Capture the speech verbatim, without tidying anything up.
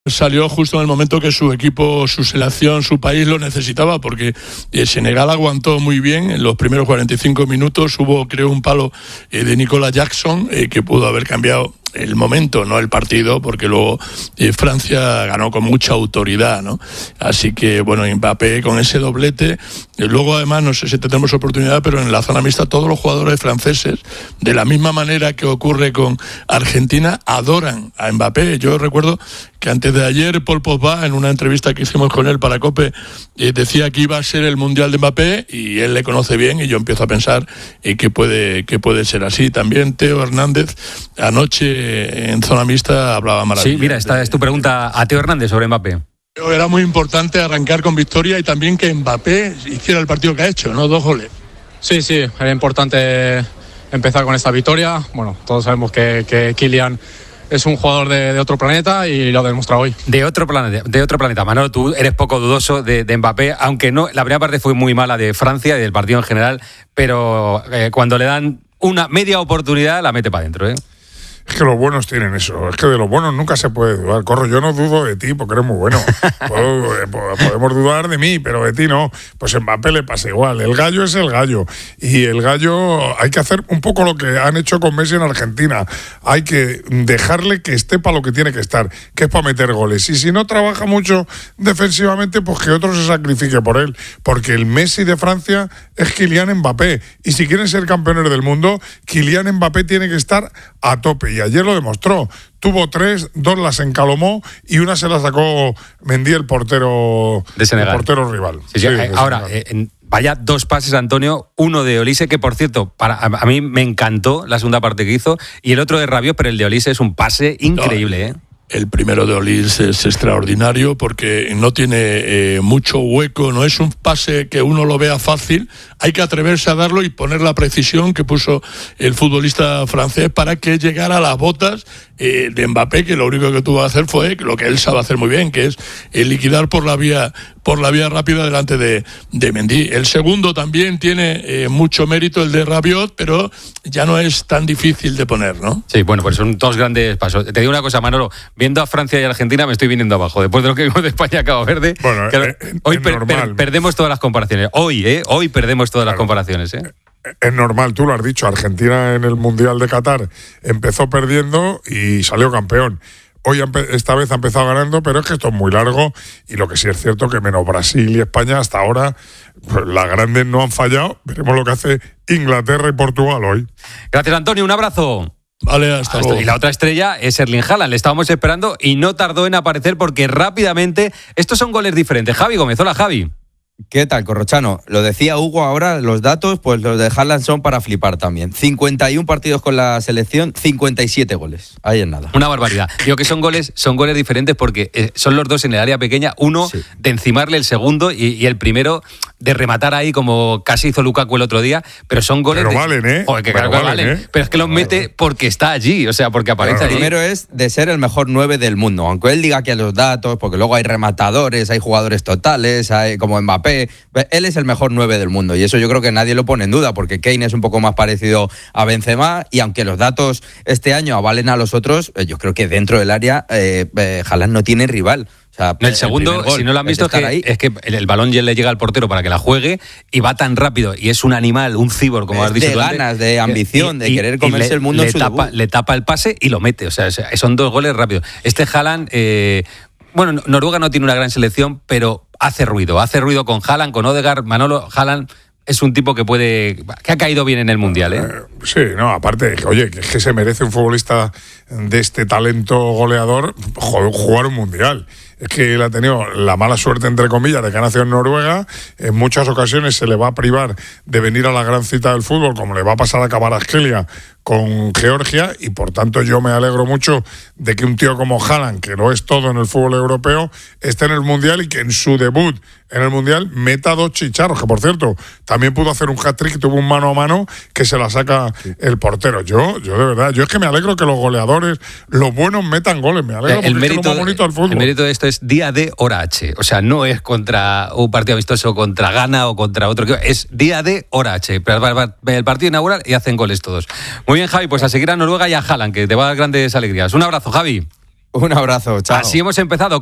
Salió justo en el momento que su equipo, su selección, su país lo necesitaba, porque eh, Senegal aguantó muy bien en los primeros cuarenta y cinco minutos. Hubo, creo, un palo eh, de Nicolas Jackson eh, que pudo haber cambiado el momento, no el partido, porque luego eh, Francia ganó con mucha autoridad, ¿no? Así que, bueno, Mbappé con ese doblete. Eh, luego, además, no sé si tendremos oportunidad, pero en la zona mixta todos los jugadores franceses, de la misma manera que ocurre con Argentina, adoran a Mbappé. Yo recuerdo que antes de ayer Paul Pogba, en una entrevista que hicimos con él para COPE, eh, decía que iba a ser el Mundial de Mbappé, y él le conoce bien, y yo empiezo a pensar eh, que puede que puede ser así. También Teo Hernández, anoche en zona mixta, hablaba maravilla. Sí, mira, esta es tu pregunta a Teo Hernández sobre Mbappé. Era muy importante arrancar con victoria y también que Mbappé hiciera el partido que ha hecho, ¿no? Dos goles. Sí, sí, era importante empezar con esta victoria. Bueno, todos sabemos que, que Kylian es un jugador de, de otro planeta y lo ha demostrado hoy. De otro planeta, de otro planeta. Manolo, tú eres poco dudoso de, de Mbappé, aunque no, la primera parte fue muy mala de Francia y del partido en general, pero eh, cuando le dan una media oportunidad la mete para adentro, ¿eh? Es que los buenos tienen eso, es que de los buenos nunca se puede dudar. Corro, yo no dudo de ti porque eres muy bueno. Podemos dudar de mí, pero de ti no. Pues Mbappé le pasa igual. El gallo es el gallo. Y el gallo hay que hacer un poco lo que han hecho con Messi en Argentina. Hay que dejarle que esté para lo que tiene que estar, que es para meter goles. Y si no trabaja mucho defensivamente, pues que otro se sacrifique por él. Porque el Messi de Francia es Kylian Mbappé. Y si quieren ser campeones del mundo, Kylian Mbappé tiene que estar a tope. Y ayer lo demostró. Tuvo tres, dos las encalomó y una se la sacó Mendy, el portero de Senegal, el portero rival. Sí, sí, sí, eh, ahora, eh, vaya dos pases, Antonio. Uno de Olise, que por cierto, para, a, a mí me encantó la segunda parte que hizo, y el otro de Rabiot, pero el de Olise es un pase increíble, ¿eh? El primero de Olise es extraordinario porque no tiene eh, mucho hueco, no es un pase que uno lo vea fácil, hay que atreverse a darlo y poner la precisión que puso el futbolista francés para que llegara a las botas eh, de Mbappé, que lo único que tuvo que hacer fue lo que él sabe hacer muy bien, que es eh, liquidar por la vía por la vía rápida delante de, de Mendy. El segundo también tiene eh, mucho mérito, el de Rabiot, pero ya no es tan difícil de poner, ¿no? Sí, bueno, pues son dos grandes pasos. Te digo una cosa, Manolo, viendo a Francia y a Argentina me estoy viniendo abajo, después de lo que vimos de España a Cabo Verde. Bueno, que eh, hoy es per, normal. Per, perdemos todas las comparaciones. Hoy, ¿eh? Hoy perdemos todas claro. las comparaciones, ¿eh? Es normal, tú lo has dicho, Argentina en el Mundial de Qatar empezó perdiendo y salió campeón. Hoy esta vez ha empezado ganando, pero es que esto es muy largo y lo que sí es cierto que menos Brasil y España hasta ahora, pues las grandes no han fallado. Veremos lo que hace Inglaterra y Portugal hoy. Gracias, Antonio, un abrazo. Vale, hasta, hasta luego. Y la otra estrella es Erling Haaland, le estábamos esperando y no tardó en aparecer porque rápidamente, estos son goles diferentes. Javi Gómez, hola Javi. ¿Qué tal, Corrochano? Lo decía Hugo ahora, los datos, pues los de Haaland son para flipar también. cincuenta y uno partidos con la selección, cincuenta y siete goles. Ahí es nada. Una barbaridad. Digo que son goles, son goles diferentes porque eh, son los dos en el área pequeña, uno sí. de encimarle el segundo y, y el primero de rematar ahí como casi hizo Lukaku el otro día, pero son goles... Pero de, valen, ¿eh? Joder, que pero claro valen, valen, ¿eh? Pero es que los mete porque está allí, o sea, porque aparece claro, allí. El primero es de ser el mejor nueve del mundo, aunque él diga que a los datos, porque luego hay rematadores, hay jugadores totales, hay como Mbappé, él es el mejor nueve del mundo y eso yo creo que nadie lo pone en duda porque Kane es un poco más parecido a Benzema y aunque los datos este año avalen a los otros, yo creo que dentro del área eh, eh, Haaland no tiene rival. O sea, el segundo, el si no lo han visto, es, es, que, es que el, el balón ya le llega al portero para que la juegue y va tan rápido y es un animal, un cibor, como es has dicho de tú ganas, antes, de ambición, y, de querer comerse le, el mundo le en su tapa, debut. le tapa el pase y lo mete, o sea, son dos goles rápidos. Este Haaland, eh, bueno, Noruega no tiene una gran selección, pero hace ruido, hace ruido con Haaland, con Odegaard. Manolo, Haaland es un tipo que puede, que ha caído bien en el Mundial, ¿eh? eh sí, no, aparte, oye, que es que se merece un futbolista de este talento goleador jugar un Mundial. Es que él ha tenido la mala suerte, entre comillas, de que ha nacido en Noruega. En muchas ocasiones se le va a privar de venir a la gran cita del fútbol, como le va a pasar a Kvaratskhelia con Georgia, y por tanto yo me alegro mucho de que un tío como Haaland, que lo es todo en el fútbol europeo, esté en el Mundial y que en su debut en el Mundial meta dos chicharros, que por cierto, también pudo hacer un hat-trick, tuvo un mano a mano que se la saca el portero. Yo, yo de verdad, yo es que me alegro que los goleadores, los buenos metan goles, me alegro el porque mérito, es lo más bonito del fútbol. El mérito de esto es día de hora H, o sea, no es contra un partido amistoso contra Ghana o contra otro, es día de hora H, el partido inaugural y hacen goles todos. Muy bien, Javi, pues a seguir a Noruega y a Haaland, que te va a dar grandes alegrías. Un abrazo, Javi. Un abrazo, chao. Así hemos empezado.